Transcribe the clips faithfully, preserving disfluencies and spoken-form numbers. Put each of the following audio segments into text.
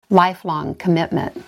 lifelong commitment.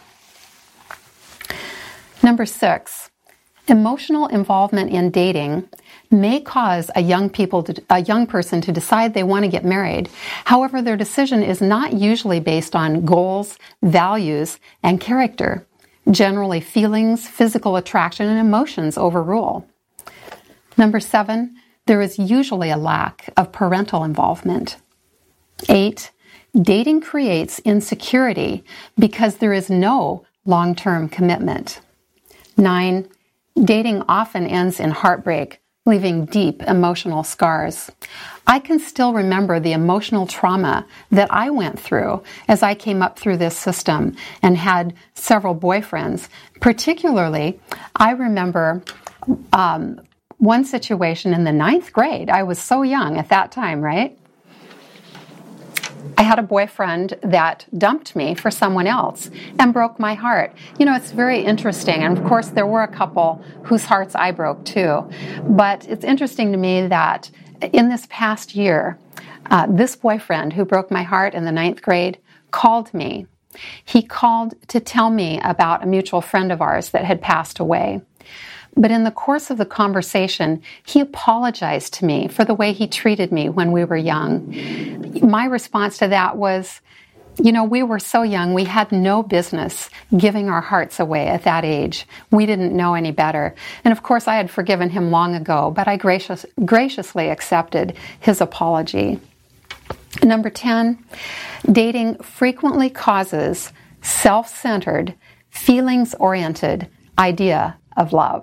Number six, emotional involvement in dating may cause a young people to, a young person to decide they want to get married. However, their decision is not usually based on goals, values, and character. Generally, feelings, physical attraction, and emotions overrule. Number seven, there is usually a lack of parental involvement. Eight, dating creates insecurity because there is no long-term commitment. Nine, dating often ends in heartbreak, leaving deep emotional scars. I can still remember the emotional trauma that I went through as I came up through this system and had several boyfriends. Particularly, I remember um, one situation in the ninth grade. I was so young at that time, right? I had a boyfriend that dumped me for someone else and broke my heart. You know, it's very interesting. And of course, there were a couple whose hearts I broke too. But it's interesting to me that in this past year, uh, this boyfriend who broke my heart in the ninth grade called me. He called to tell me about a mutual friend of ours that had passed away. But in the course of the conversation, he apologized to me for the way he treated me when we were young. My response to that was, you know, we were so young, we had no business giving our hearts away at that age. We didn't know any better. And of course, I had forgiven him long ago, but I gracious, graciously accepted his apology. Number ten, dating frequently causes self-centered, feelings-oriented idea of love.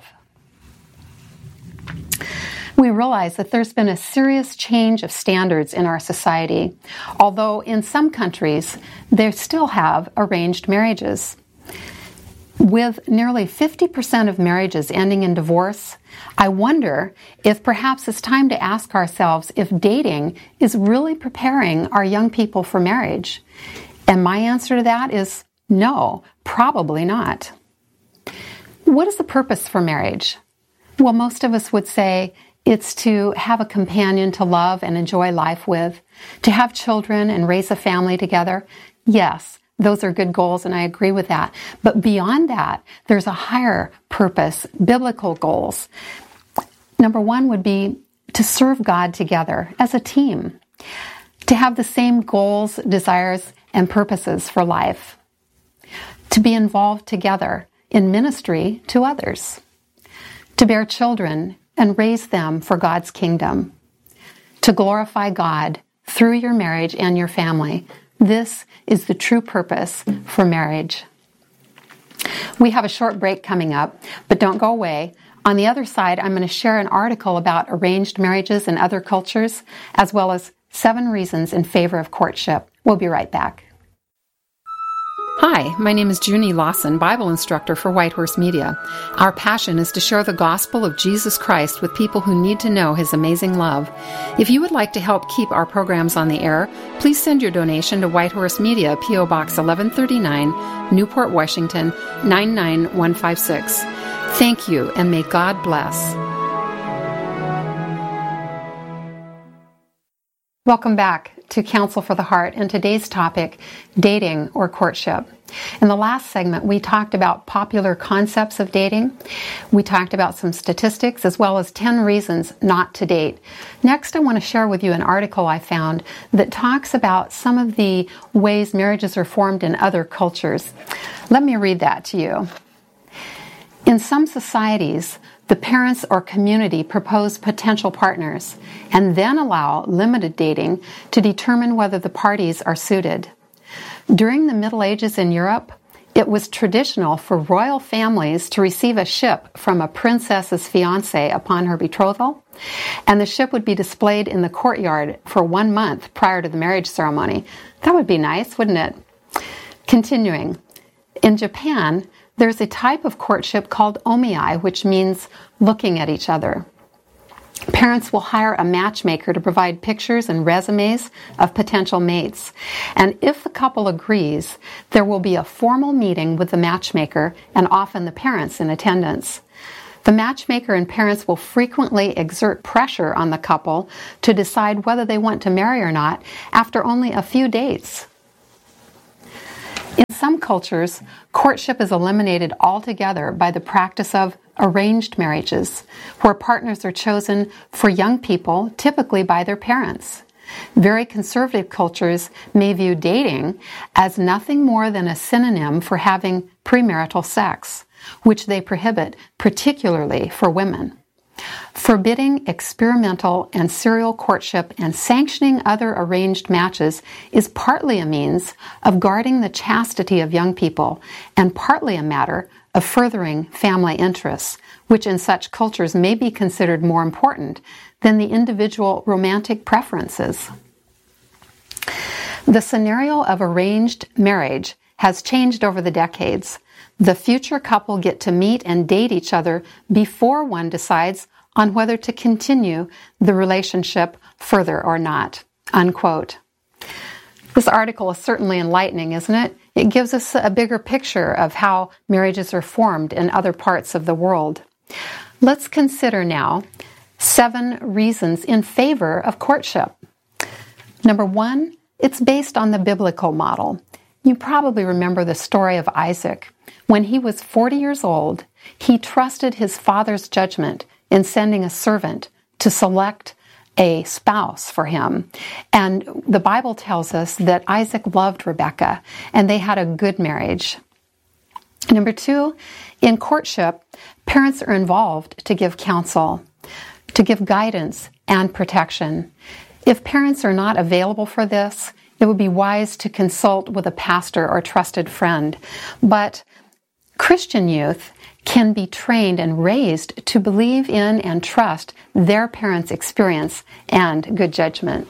We realize that there's been a serious change of standards in our society, although in some countries they still have arranged marriages. With nearly fifty percent of marriages ending in divorce, I wonder if perhaps it's time to ask ourselves if dating is really preparing our young people for marriage. And my answer to that is no, probably not. What is the purpose for marriage? Well, most of us would say it's to have a companion to love and enjoy life with, to have children and raise a family together. Yes, those are good goals, and I agree with that. But beyond that, there's a higher purpose, biblical goals. Number one would be to serve God together as a team, to have the same goals, desires, and purposes for life, to be involved together in ministry to others, to bear children and raise them for God's kingdom, to glorify God through your marriage and your family. This is the true purpose for marriage. We have a short break coming up, but don't go away. On the other side, I'm going to share an article about arranged marriages in other cultures, as well as seven reasons in favor of courtship. We'll be right back. Hi, my name is Junie Lawson, Bible instructor for Whitehorse Media. Our passion is to share the gospel of Jesus Christ with people who need to know His amazing love. If you would like to help keep our programs on the air, please send your donation to Whitehorse Media, P O Box eleven thirty-nine, Newport, Washington, nine nine one five six. Thank you, and may God bless. Welcome back to Counsel for the Heart, and today's topic, dating or courtship. In the last segment, we talked about popular concepts of dating. We talked about some statistics as well as ten reasons not to date. Next, I want to share with you an article I found that talks about some of the ways marriages are formed in other cultures. Let me read that to you. In some societies, the parents or community propose potential partners and then allow limited dating to determine whether the parties are suited. During the Middle Ages in Europe, it was traditional for royal families to receive a ship from a princess's fiancé upon her betrothal, and the ship would be displayed in the courtyard for one month prior to the marriage ceremony. That would be nice, wouldn't it? Continuing, in Japan, there's a type of courtship called omiai, which means looking at each other. Parents will hire a matchmaker to provide pictures and resumes of potential mates. And if the couple agrees, there will be a formal meeting with the matchmaker and often the parents in attendance. The matchmaker and parents will frequently exert pressure on the couple to decide whether they want to marry or not after only a few dates. In some cultures, courtship is eliminated altogether by the practice of arranged marriages, where partners are chosen for young people, typically by their parents. Very conservative cultures may view dating as nothing more than a synonym for having premarital sex, which they prohibit, particularly for women. Forbidding experimental and serial courtship and sanctioning other arranged matches is partly a means of guarding the chastity of young people and partly a matter of furthering family interests, which in such cultures may be considered more important than the individual romantic preferences. The scenario of arranged marriage has changed over the decades. The future couple get to meet and date each other before one decides on whether to continue the relationship further or not. Unquote. This article is certainly enlightening, isn't it? It gives us a bigger picture of how marriages are formed in other parts of the world. Let's consider now seven reasons in favor of courtship. Number one, it's based on the biblical model. You probably remember the story of Isaac. When he was forty years old, he trusted his father's judgment in sending a servant to select a spouse for him. And the Bible tells us that Isaac loved Rebekah, and they had a good marriage. Number two, in courtship, parents are involved to give counsel, to give guidance and protection. If parents are not available for this, it would be wise to consult with a pastor or trusted friend. But Christian youth can be trained and raised to believe in and trust their parents' experience and good judgment.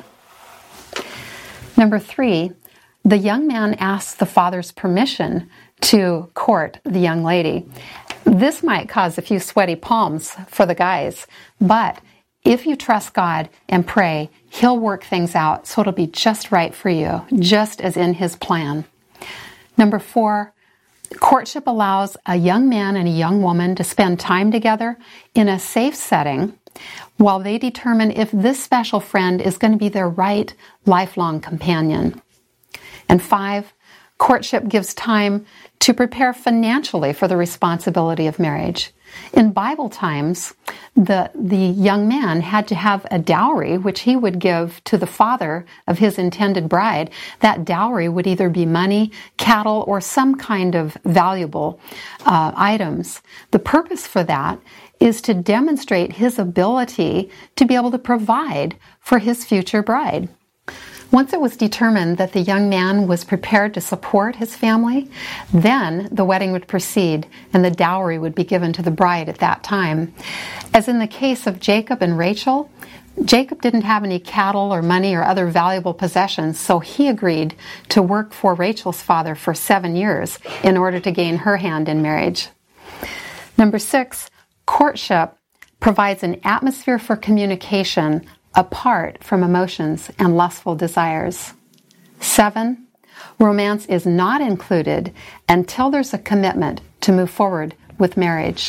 Number three, the young man asks the father's permission to court the young lady. This might cause a few sweaty palms for the guys, but if you trust God and pray, He'll work things out so it'll be just right for you, just as in His plan. Number four, courtship allows a young man and a young woman to spend time together in a safe setting while they determine if this special friend is going to be their right lifelong companion. And five, courtship gives time to prepare financially for the responsibility of marriage. In Bible times, the, the young man had to have a dowry, which he would give to the father of his intended bride. That dowry would either be money, cattle, or some kind of valuable uh, items. The purpose for that is to demonstrate his ability to be able to provide for his future bride. Once it was determined that the young man was prepared to support his family, then the wedding would proceed and the dowry would be given to the bride at that time. As in the case of Jacob and Rachel, Jacob didn't have any cattle or money or other valuable possessions, so he agreed to work for Rachel's father for seven years in order to gain her hand in marriage. Number six, courtship provides an atmosphere for communication apart from emotions and lustful desires. Seven, romance is not included until there's a commitment to move forward with marriage.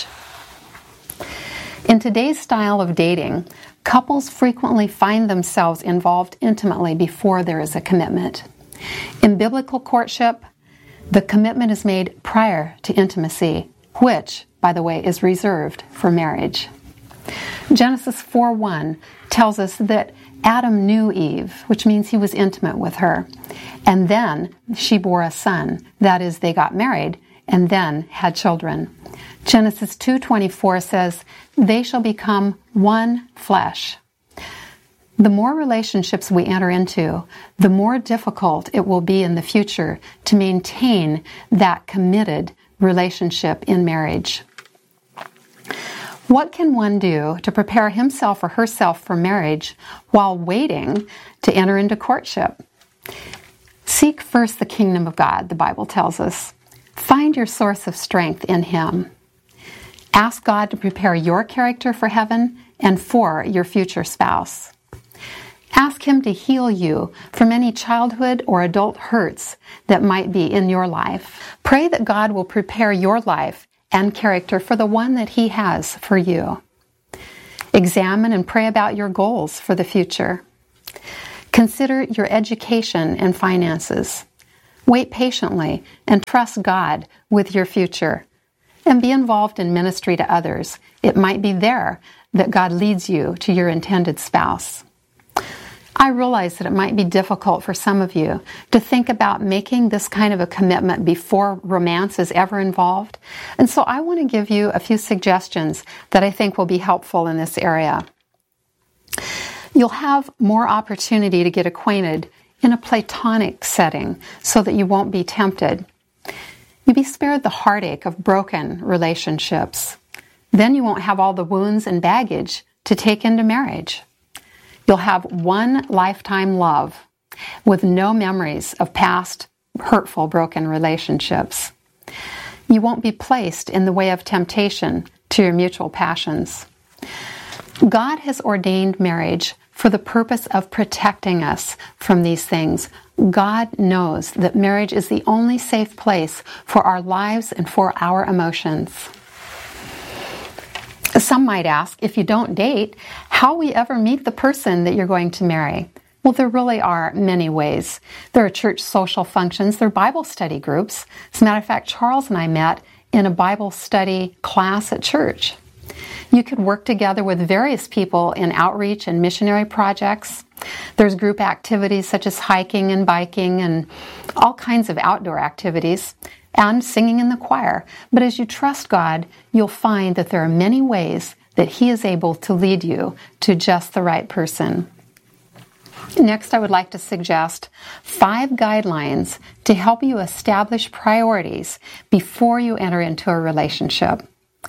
In today's style of dating, couples frequently find themselves involved intimately before there is a commitment. In biblical courtship, the commitment is made prior to intimacy, which, by the way, is reserved for marriage. Genesis four one tells us that Adam knew Eve, which means he was intimate with her. And then she bore a son. That is, they got married and then had children. Genesis two twenty-four says, "They shall become one flesh." The more relationships we enter into, the more difficult it will be in the future to maintain that committed relationship in marriage. What can one do to prepare himself or herself for marriage while waiting to enter into courtship? Seek first the kingdom of God, the Bible tells us. Find your source of strength in Him. Ask God to prepare your character for heaven and for your future spouse. Ask Him to heal you from any childhood or adult hurts that might be in your life. Pray that God will prepare your life and character for the one that He has for you. Examine and pray about your goals for the future. Consider your education and finances. Wait patiently and trust God with your future. And be involved in ministry to others. It might be there that God leads you to your intended spouse. I realize that it might be difficult for some of you to think about making this kind of a commitment before romance is ever involved. And so I want to give you a few suggestions that I think will be helpful in this area. You'll have more opportunity to get acquainted in a platonic setting so that you won't be tempted. You'll be spared the heartache of broken relationships. Then you won't have all the wounds and baggage to take into marriage. You'll have one lifetime love with no memories of past hurtful, broken relationships. You won't be placed in the way of temptation to your mutual passions. God has ordained marriage for the purpose of protecting us from these things. God knows that marriage is the only safe place for our lives and for our emotions. Some might ask, if you don't date, how will you ever meet the person that you're going to marry? Well, there really are many ways. There are church social functions, there are Bible study groups. As a matter of fact, Charles and I met in a Bible study class at church. You could work together with various people in outreach and missionary projects. There's group activities such as hiking and biking and all kinds of outdoor activities, and singing in the choir. But as you trust God, you'll find that there are many ways that He is able to lead you to just the right person. Next, I would like to suggest five guidelines to help you establish priorities before you enter into a relationship.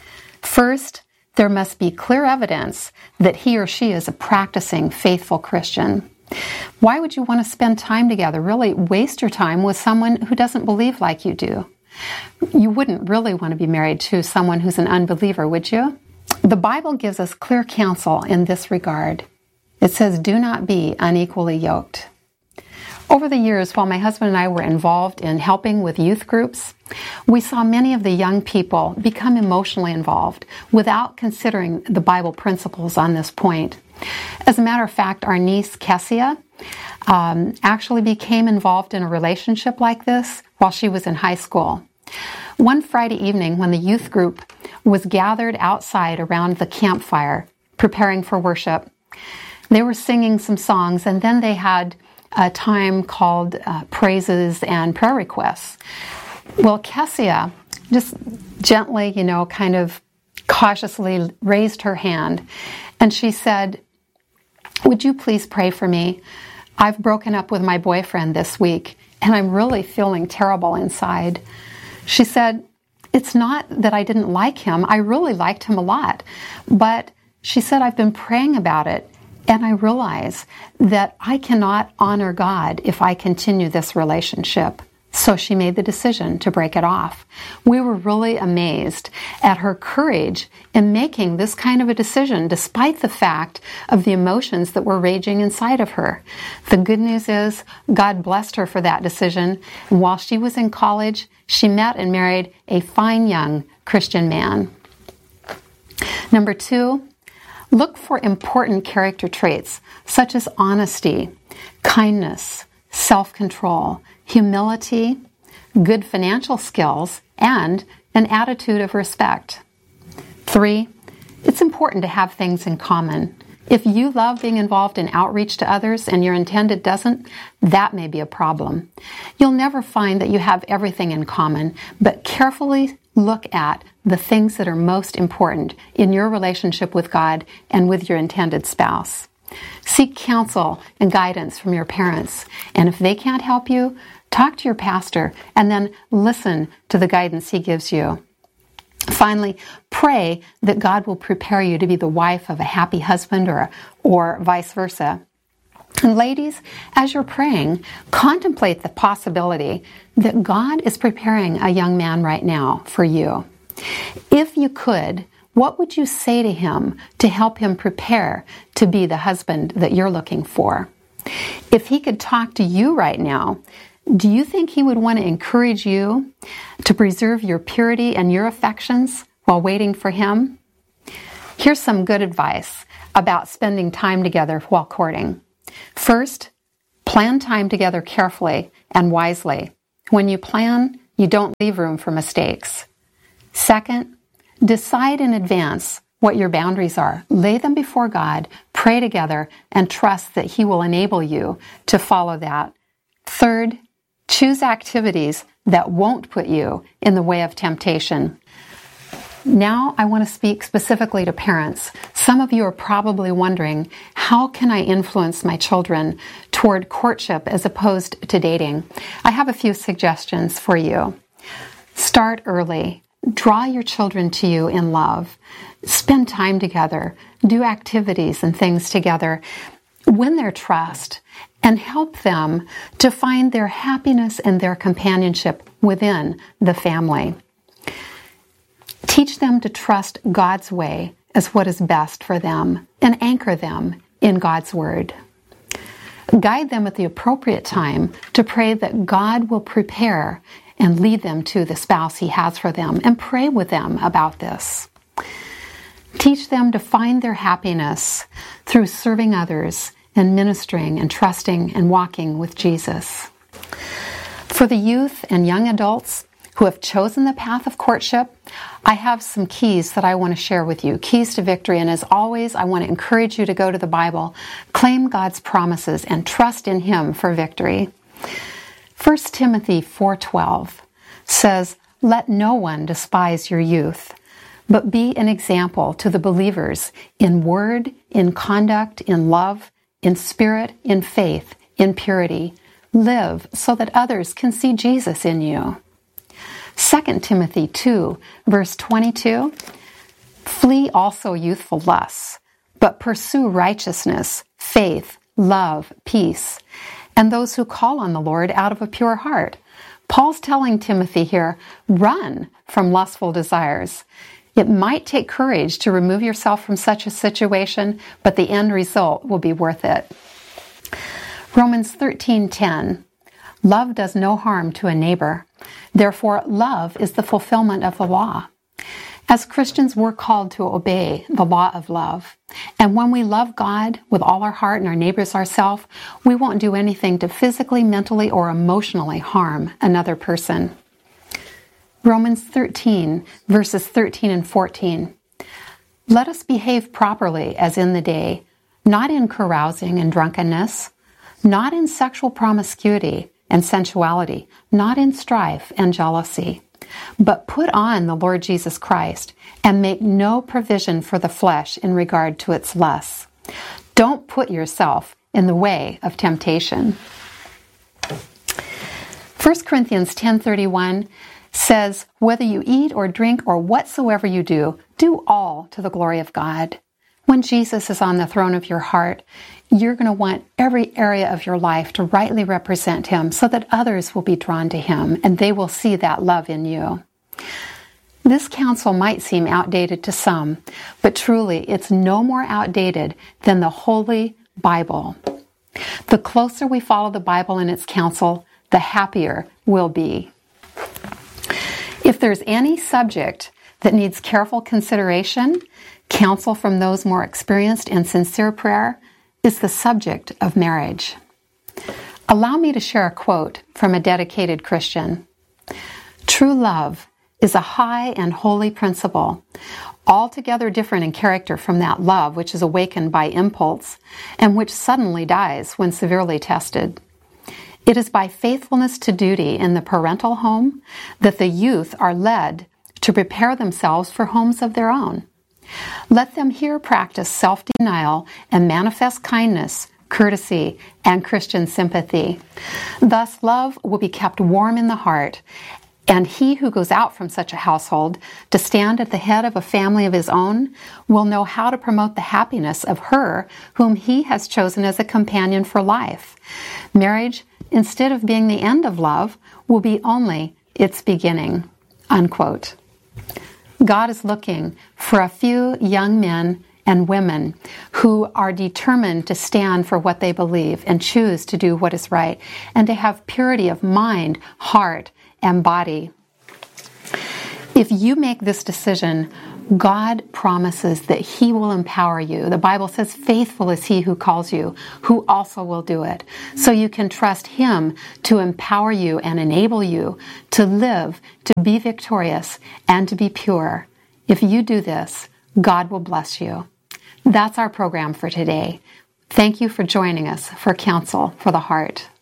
First, there must be clear evidence that he or she is a practicing, faithful Christian. Why would you want to spend time together, really waste your time with someone who doesn't believe like you do? You wouldn't really want to be married to someone who's an unbeliever, would you? The Bible gives us clear counsel in this regard. It says, do not be unequally yoked. Over the years, while my husband and I were involved in helping with youth groups, we saw many of the young people become emotionally involved without considering the Bible principles on this point. As a matter of fact, our niece, Kessia, um, actually became involved in a relationship like this while she was in high school. One Friday evening, when the youth group was gathered outside around the campfire, preparing for worship, they were singing some songs, and then they had a time called uh, praises and prayer requests. Well, Kessia just gently, you know, kind of cautiously raised her hand, and she said, would you please pray for me? I've broken up with my boyfriend this week, and I'm really feeling terrible inside. She said, it's not that I didn't like him. I really liked him a lot. But she said, I've been praying about it, and I realize that I cannot honor God if I continue this relationship. So she made the decision to break it off. We were really amazed at her courage in making this kind of a decision, despite the fact of the emotions that were raging inside of her. The good news is God blessed her for that decision. And while she was in college, she met and married a fine young Christian man. Number two, look for important character traits such as honesty, kindness, self-control, humility, good financial skills, and an attitude of respect. Three, it's important to have things in common. If you love being involved in outreach to others and your intended doesn't, that may be a problem. You'll never find that you have everything in common, but carefully look at the things that are most important in your relationship with God and with your intended spouse. Seek counsel and guidance from your parents, and if they can't help you, talk to your pastor and then listen to the guidance he gives you. Finally, pray that God will prepare you to be the wife of a happy husband or, or vice versa. And ladies, as you're praying, contemplate the possibility that God is preparing a young man right now for you. If you could, what would you say to him to help him prepare to be the husband that you're looking for? If he could talk to you right now, do you think he would want to encourage you to preserve your purity and your affections while waiting for him? Here's some good advice about spending time together while courting. First, plan time together carefully and wisely. when you plan, you don't leave room for mistakes. Second, decide in advance what your boundaries are. Lay them before God, pray together, and trust that He will enable you to follow that. Third, choose activities that won't put you in the way of temptation. Now I want to speak specifically to parents. Some of you are probably wondering, how can I influence my children toward courtship as opposed to dating? I have a few suggestions for you. Start early. Draw your children to you in love. Spend time together. Do activities and things together. Win their trust and help them to find their happiness and their companionship within the family. Teach them to trust God's way as what is best for them and anchor them in God's Word. Guide them at the appropriate time to pray that God will prepare and lead them to the spouse He has for them, and pray with them about this. Teach them to find their happiness through serving others and ministering and trusting and walking with Jesus. For the youth and young adults who have chosen the path of courtship, I have some keys that I want to share with you, keys to victory. And as always, I want to encourage you to go to the Bible, claim God's promises, and trust in Him for victory. First Timothy four twelve says, "Let no one despise your youth, but be an example to the believers in word, in conduct, in love, in spirit, in faith, in purity. Live so that others can see Jesus in you." Second Timothy two, verse twenty-two, "Flee also youthful lusts, but pursue righteousness, faith, love, peace, and those who call on the Lord out of a pure heart." Paul's telling Timothy here, run from lustful desires. It might take courage to remove yourself from such a situation, but the end result will be worth it. Romans thirteen ten, "Love does no harm to a neighbor. Therefore, love is the fulfillment of the law." As Christians, we're called to obey the law of love. And when we love God with all our heart and our neighbors ourselves, we won't do anything to physically, mentally, or emotionally harm another person. Romans thirteen, verses thirteen and fourteen. "Let us behave properly as in the day, not in carousing and drunkenness, not in sexual promiscuity and sensuality, not in strife and jealousy, but put on the Lord Jesus Christ and make no provision for the flesh in regard to its lusts." Don't put yourself in the way of temptation. First Corinthians ten thirty-one says, "Whether you eat or drink or whatsoever you do, do all to the glory of God." When Jesus is on the throne of your heart, you're going to want every area of your life to rightly represent Him so that others will be drawn to Him and they will see that love in you. This counsel might seem outdated to some, but truly it's no more outdated than the Holy Bible. The closer we follow the Bible and its counsel, the happier we'll be. If there's any subject that needs careful consideration, counsel from those more experienced, and sincere prayer, is the subject of marriage. Allow me to share a quote from a dedicated Christian. "True love is a high and holy principle, altogether different in character from that love which is awakened by impulse and which suddenly dies when severely tested. It is by faithfulness to duty in the parental home that the youth are led to prepare themselves for homes of their own. Let them here practice self-denial and manifest kindness, courtesy, and Christian sympathy. Thus, love will be kept warm in the heart, and he who goes out from such a household to stand at the head of a family of his own will know how to promote the happiness of her whom he has chosen as a companion for life. Marriage, instead of being the end of love, will be only its beginning." Unquote. God is looking for a few young men and women who are determined to stand for what they believe and choose to do what is right, and to have purity of mind, heart, and body. If you make this decision, God promises that He will empower you. The Bible says, faithful is He who calls you, who also will do it. So you can trust Him to empower you and enable you to live, to be victorious, and to be pure. If you do this, God will bless you. That's our program for today. Thank you for joining us for Counsel for the Heart.